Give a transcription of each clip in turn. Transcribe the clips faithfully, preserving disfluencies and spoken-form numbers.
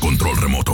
control remoto.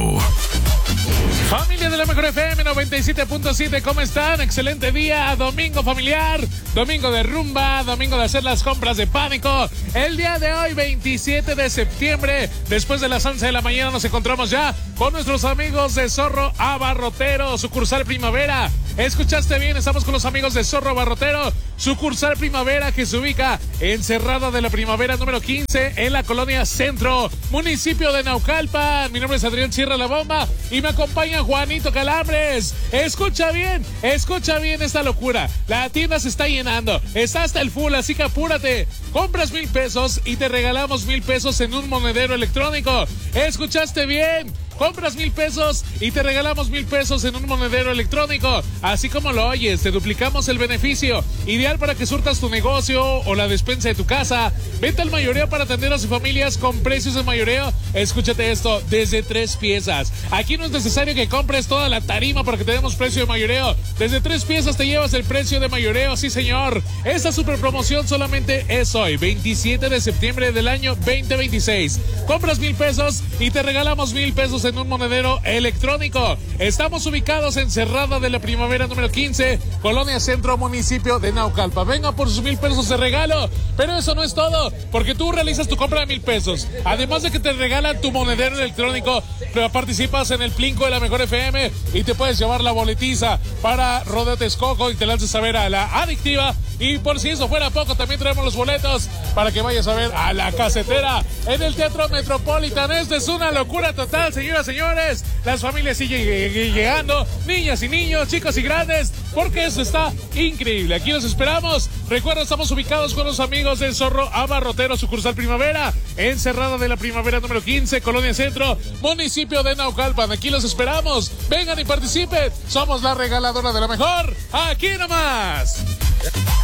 Familia de la Mejor F M noventa y siete punto siete, ¿cómo están? Excelente día, domingo familiar, domingo de rumba, domingo de hacer las compras de pánico. El día de hoy, veintisiete de septiembre, después de las once de la mañana, nos encontramos ya con nuestros amigos de Zorro Abarrotero, sucursal Primavera. Escuchaste bien, estamos con los amigos de Zorro Abarrotero, sucursal Primavera, que se ubica en Cerrada de la Primavera número quince, en la colonia Centro, municipio de Naucalpan. Mi nombre es Adrián Sierra La Bomba y me acompaña Juanito Calambres. Escucha bien, escucha bien esta locura. La tienda se está llenando, está hasta el full, así que apúrate. Compras mil pesos y te regalamos mil pesos en un monedero electrónico. ¿Escuchaste bien? Compras mil pesos y te regalamos mil pesos en un monedero electrónico. Así como lo oyes, te duplicamos el beneficio. Ideal para que surtas tu negocio o la despensa de tu casa. Venta al mayoreo para atenderos y familias con precios de mayoreo. Escúchate esto, desde tres piezas. Aquí no es necesario que compres toda la tarima para que te demos precio de mayoreo. Desde tres piezas te llevas el precio de mayoreo, sí señor. Esta super promoción solamente es hoy, veintisiete de septiembre del año veinte veintiséis. Compras mil pesos y te regalamos mil pesos en un monedero electrónico. Estamos ubicados en Cerrada de la Primavera número quince, Colonia Centro, municipio de Naucalpan. Venga por sus mil pesos de regalo, pero eso no es todo, porque tú realizas tu compra de mil pesos. Además de que te regalan tu monedero electrónico, participas en el Plinko de la Mejor F M y te puedes llevar la boletiza para Rodeo Texcoco y te lanzas a ver a La Adictiva. Y por si eso fuera poco, también traemos los boletos para que vayas a ver a La Casetera en el Teatro Metropolitan. Esto es una locura total, señoras y señores. Las familias siguen llegando, niñas y niños, chicos y grandes, porque eso está increíble. Aquí los esperamos. Recuerda, estamos ubicados con los amigos del Zorro Abarrotero, sucursal Primavera, en Cerrada de la Primavera número quince, Colonia Centro, municipio de Naucalpan. Aquí los esperamos. Vengan y participen. Somos la regaladora de la mejor. Aquí nomás.